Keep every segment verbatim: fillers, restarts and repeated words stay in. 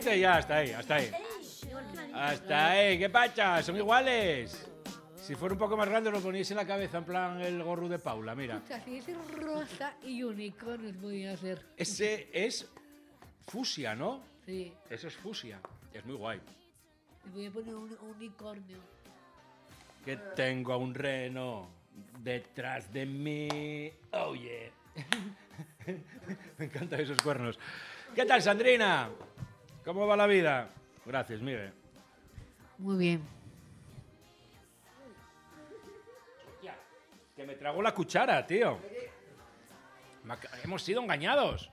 ese ya, hasta ahí, hasta ahí. Hasta ahí, ¿qué pacha? Son iguales. Si fuera un poco más grande lo poníais en la cabeza, en plan el gorro de Paula, mira. Escucha, si ese rosa y unicornios podía ser. Ese es fusia, ¿no? Sí. Eso es fusia. Es muy guay. Le voy a poner un unicornio. Que tengo a un reno detrás de mí. Oh, yeah. Me encantan esos cuernos. ¿Qué tal, Sandrina? ¿Cómo va la vida? Gracias, Miguel. Muy bien. Que me trago la cuchara, tío. Hemos sido engañados.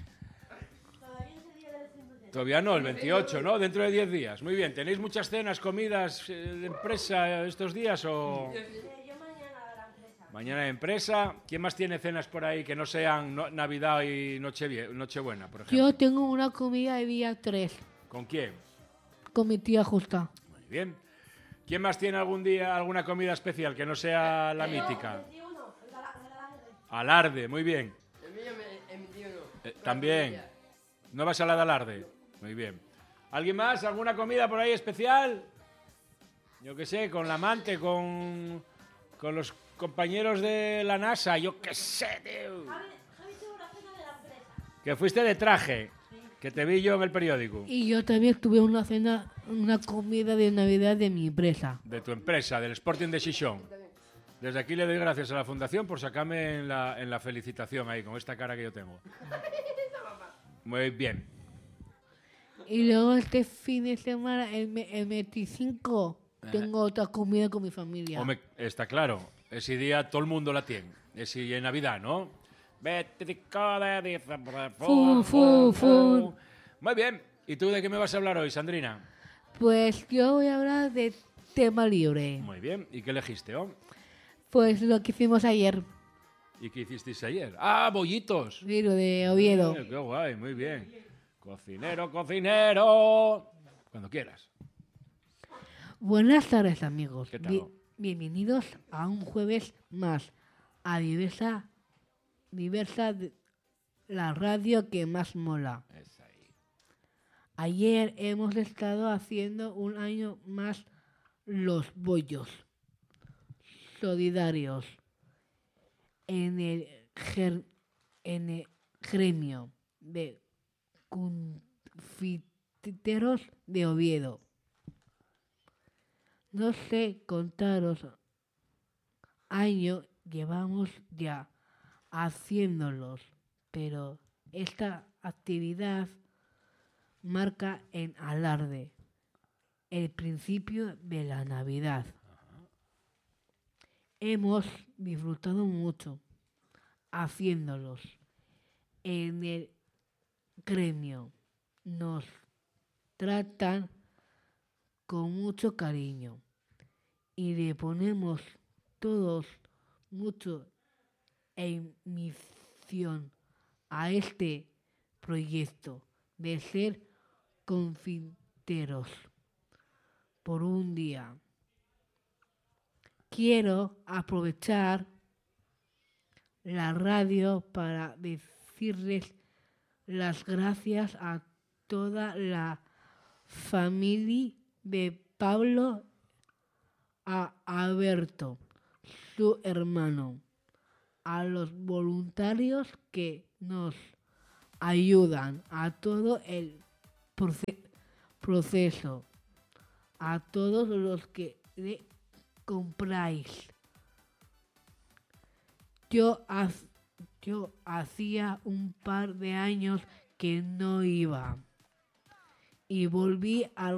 Todavía no, el veintiocho, ¿no? Dentro de diez días. Muy bien. ¿Tenéis muchas cenas, comidas de empresa estos días o...? Yo mañana a la empresa. Mañana de empresa. ¿Quién más tiene cenas por ahí que no sean no- Navidad y Nochevie- Nochebuena, por ejemplo? Yo tengo una comida de día tres ¿Con quién? con mi tía Justa. Muy bien. ¿Quién más tiene algún día alguna comida especial que no sea la mítica? veintiuno, el gala- el alarde. Alarde, muy bien. El mío, me, el mío no. Eh, también. ¿No vas a la de alarde? Muy bien. ¿Alguien más? ¿Alguna comida por ahí especial? Yo qué sé, con la amante, con, con los compañeros de la NASA, yo qué sé, tío. Javi, Javi tuvo una cena de la empresa. Que fuiste de traje, que te vi yo en el periódico. Y yo también tuve una cena, una comida de Navidad de mi empresa. De tu empresa, del Sporting de Xixón. Desde aquí le doy gracias a la Fundación por sacarme en la, en la felicitación ahí, con esta cara que yo tengo. Muy bien. Y luego este fin de semana, el, me- el veinticinco, tengo otra comida con mi familia. Home, está claro, ese día todo el mundo la tiene. Ese día en Navidad, ¿no? veinticinco de diciembre, Fu, fu, fu. Muy bien. ¿Y tú de qué me vas a hablar hoy, Sandrina? Pues yo voy a hablar de tema libre. Muy bien. ¿Y qué elegiste, oh? Pues lo que hicimos ayer, ¿Y qué hicisteis ayer? ¡Ah, bollitos! sí, lo de Oviedo. Eh, ¡Qué guay! Muy bien. Cocinero, cocinero. Cuando quieras. Buenas tardes, amigos. ¿Qué tal? Bi- bienvenidos a un jueves más a diversa, diversa de- la radio que más mola. Es ahí. Ayer hemos estado haciendo un año más los bollos solidarios en el, ger- en el gremio de confiteros de Oviedo. No sé contaros años llevamos ya haciéndolos, pero esta actividad marca en alarde el principio de la Navidad. Hemos disfrutado mucho haciéndolos. En el gremio nos tratan con mucho cariño y le ponemos todos mucho emisión a este proyecto de ser confiteros por un día. Quiero aprovechar la radio para decirles las gracias a toda la familia de Pablo, a Alberto, su hermano, a los voluntarios que nos ayudan a todo el proce- proceso, a todos los que le compráis. Yo, haz- yo hacía un par de años que no iba y volví al